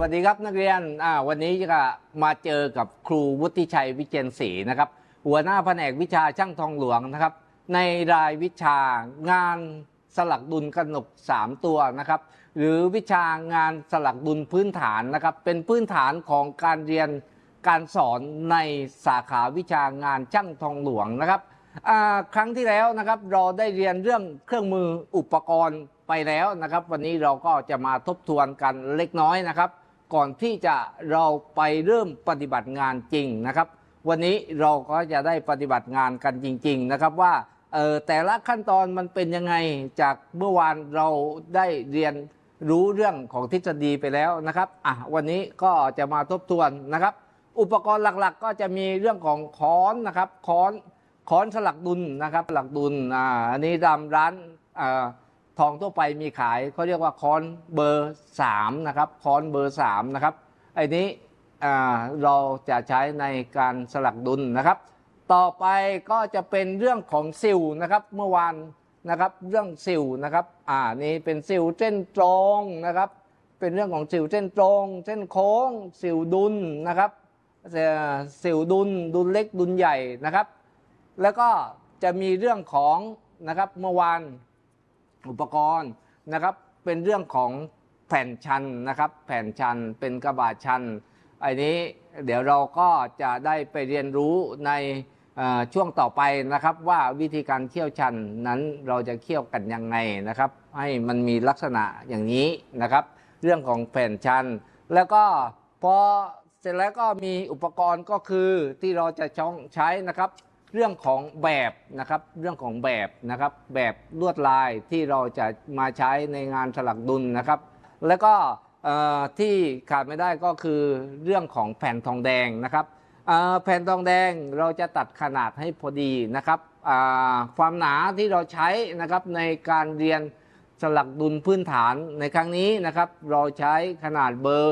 วัสดีครับนักเรียนวันนี้จะมาเจอกับครูวุฒิชัยวิเชียรศรีนะครับหัวหน้าแผนกวิชาช่างทองหลวงนะครับในรายวิชางานสลักดุลกนก3ตัวนะครับหรือวิชางานสลักดุลพื้นฐานนะครับเป็นพื้นฐานของการเรียนการสอนในสาขาวิชางานช่างทองหลวงนะครับครั้งที่แล้วนะครับเราได้เรียนเรื่องเครื่องมืออุปกรณ์ไปแล้วนะครับวันนี้เราก็จะมาทบทวนกันเล็กน้อยนะครับก่อนที่จะเราไปเริ่มปฏิบัติงานจริงนะครับวันนี้เราก็จะได้ปฏิบัติงานกันจริงๆนะครับว่าแต่ละขั้นตอนมันเป็นยังไงจากเมื่อวานเราได้เรียนรู้เรื่องของทฤษฎีไปแล้วนะครับวันนี้ก็จะมาทบทวนนะครับอุปกรณ์หลักๆก็จะมีเรื่องของค้อนนะครับค้อนสลักดุลนะครับสลักดุลอันนี้ตามร้านทองทั่วไปมีขายเขาเรียกว่าค้อนเบอร์3นะครับค้อนเบอร์3นะครับไอ้นี้เราจะใช้ในการสลักดุลนะครับต่อไปก็จะเป็นเรื่องของสิวนะครับเมื่อวานนะครับเรื่องสิวนะครับนี่เป็นสิวเส้นตรงนะครับเป็นเรื่องของสิวเส้นตรงเส้นโค้งสิวดุลนะครับสิวดุลเล็กดุลใหญ่นะครับแล้วก็จะมีเรื่องของนะครับเมื่อวานอุปกรณ์นะครับเป็นเรื่องของแผ่นชันนะครับแผ่นชันเป็นกระบะชันอันนี้เดี๋ยวเราก็จะได้ไปเรียนรู้ในช่วงต่อไปนะครับว่าวิธีการเคี่ยวชันนั้นเราจะเคี่ยวกันยังไงนะครับให้มันมีลักษณะอย่างนี้นะครับเรื่องของแผ่นชันแล้วก็พอเสร็จแล้วก็มีอุปกรณ์ก็คือที่เราจะใช้นะครับเรื่องของแบบนะครับเรื่องของแบบนะครับแบบลวดลายที่เราจะมาใช้ในงานสลักดุลนะครับแล้วก็ที่ขาดไม่ได้ก็คือเรื่องของแผ่นทองแดงนะครับแผ่นทองแดงเราจะตัดขนาดให้พอดีนะครับความหนาที่เราใช้นะครับในการเรียนสลักดุลพื้นฐานในครั้งนี้นะครับเราใช้ขนาดเบอร์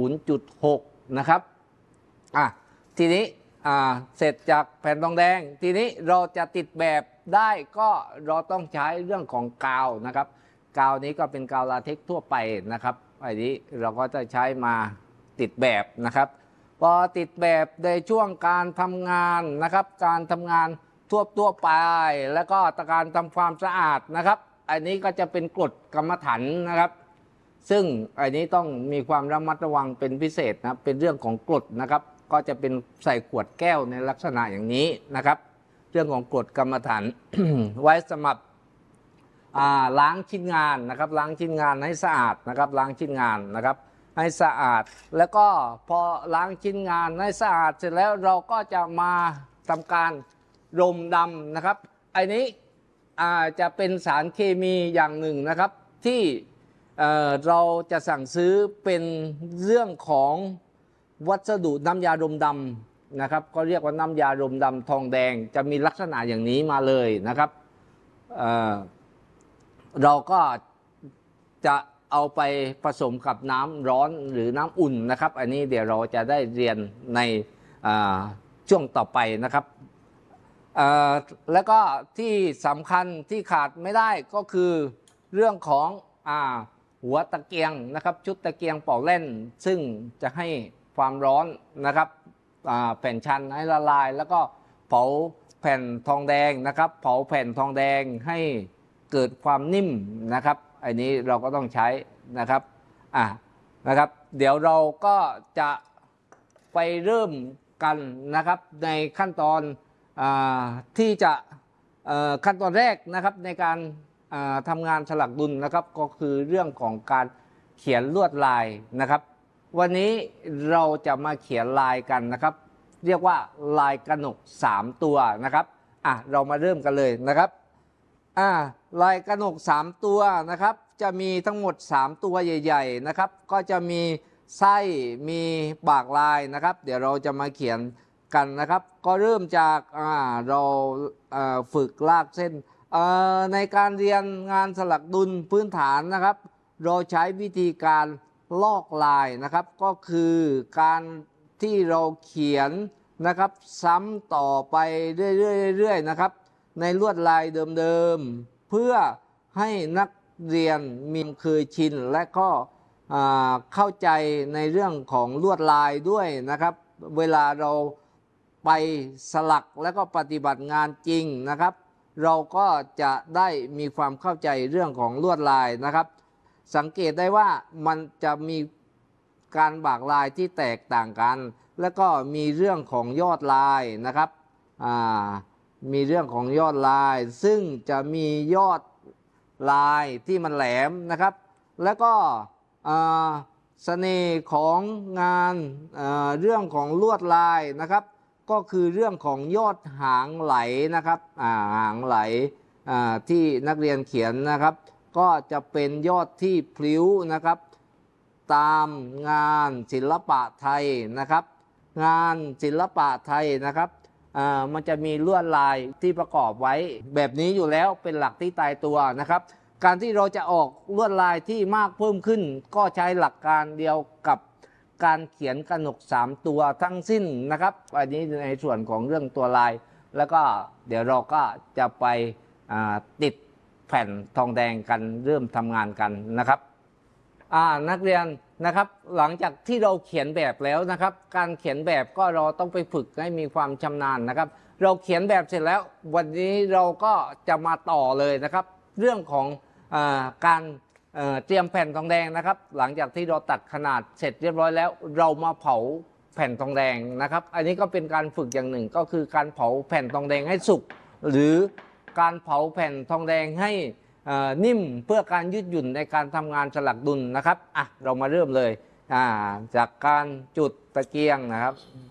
0.6 นะครับทีนี้เสร็จจากแผ่นทองแดงทีนี้เราจะติดแบบได้ก็เราต้องใช้เรื่องของกาวนะครับกาวนี้ก็เป็นกาวลาเท็กซ์ทั่วไปนะครับอันนี้เราก็จะใช้มาติดแบบนะครับพอติดแบบในช่วงการทำงานนะครับการทำงานทั่วไปแล้วก็การทำความสะอาดนะครับอันนี้ก็จะเป็นกรดกรรมฐานนะครับซึ่งอันนี้ต้องมีความระมัดระวังเป็นพิเศษนะเป็นเรื่องของกรดนะครับก็จะเป็นใส่ขวดแก้วในลักษณะอย่างนี้นะครับเรื่องของกรดกรรมฐาน ไว้สำหรับล้างชิ้นงานนะครับล้างชิ้นงานให้สะอาดนะครับล้างชิ้นงานนะครับให้สะอาดแล้วก็พอล้างชิ้นงานให้สะอาดเสร็จแล้วเราก็จะมาทำการรมดำนะครับอันนี้จะเป็นสารเคมีอย่างหนึ่งนะครับที่เราจะสั่งซื้อเป็นเรื่องของวัสดุน้ำยาดมดำนะครับก็เรียกว่าน้ำยาดมดำทองแดงจะมีลักษณะอย่างนี้มาเลยนะครับเราก็จะเอาไปผสมกับน้ำร้อนหรือน้ำอุ่นนะครับอันนี้เดี๋ยวเราจะได้เรียนในช่วงต่อไปนะครับแล้วก็ที่สำคัญที่ขาดไม่ได้ก็คือเรื่องของหัวตะเกียงนะครับชุดตะเกียงเป่าเล่นซึ่งจะให้ความร้อนนะครับแผ่นชันให้ละลายแล้วก็เผาแผ่นทองแดงนะครับเผาแผ่นทองแดงให้เกิดความนิ่มนะครับอันนี้เราก็ต้องใช้นะครับนะครับเดี๋ยวเราก็จะไปเริ่มกันนะครับในขั้นตอนที่จะขั้นตอนแรกนะครับในการทำงานสลักดุลนะครับก็คือเรื่องของการเขียนลวดลายนะครับวันนี้เราจะมาเขียนลายกันนะครับเรียกว่าลายกนก3ตัวนะครับเรามาเริ่มกันเลยนะครับลายกนก3ตัวนะครับจะมีทั้งหมด3ตัวใหญ่ๆนะครับก็จะมีไส้มีปากลายนะครับเดี๋ยวเราจะมาเขียนกันนะครับก็เริ่มจากเราฝึกลากเส้นในการเรียนงานสลักดุลพื้นฐานนะครับเราใช้วิธีการลอกลายนะครับก็คือการที่เราเขียนนะครับซ้ำต่อไปเรื่อยๆนะครับในลวดลายเดิมๆเพื่อให้นักเรียนมีเคยชินและก็เข้าใจในเรื่องของลวดลายด้วยนะครับเวลาเราไปสลักแล้วก็ปฏิบัติงานจริงนะครับเราก็จะได้มีความเข้าใจเรื่องของลวดลายนะครับสังเกตได้ว่ามันจะมีการบากลายที่แตกต่างกันแล้วก็มีเรื่องของยอดลายนะครับมีเรื่องของยอดลายซึ่งจะมียอดลายที่มันแหลมนะครับแล้วก็เสน่ห์ของงานเรื่องของลวดลายนะครับก็คือเรื่องของยอดหางไหลนะครับหางไหลที่นักเรียนเขียนนะครับก็จะเป็นยอดที่พลิ้วนะครับตามงานศิลปะไทยนะครับงานศิลปะไทยนะครับมันจะมีลวดลายที่ประกอบไว้แบบนี้อยู่แล้วเป็นหลักที่ตายตัวนะครับการที่เราจะออกลวดลายที่มากเพิ่มขึ้นก็ใช้หลักการเดียวกับการเขียนกนก3ตัวทั้งสิ้นนะครับอันนี้ในส่วนของเรื่องตัวลายแล้วก็เดี๋ยวเราก็จะไปติดแผ่นทองแดงกันเริ่มทำงานกันนะครับนักเรียนนะครับหลังจากที่เราเขียนแบบแล้วนะครับการเขียนแบบก็เราต้องไปฝึกให้มีความชำนาญนะครับเราเขียนแบบเสร็จแล้ววันนี้เราก็จะมาต่อเลยนะครับเรื่องของการเตรียมแผ่นทองแดงนะครับหลังจากที่เราตัดขนาดเสร็จเรียบร้อยแล้วเรามาเผาแผ่นทองแดงนะครับอันนี้ก็เป็นการฝึกอย่างหนึ่งก็คือการเผาแผ่นทองแดงให้สุกหรือการเผาแผ่นทองแดงให้นิ่มเพื่อการยืดหยุ่นในการทำงานสลักดุลนะครับเรามาเริ่มเลยจากการจุดตะเกียงนะครับ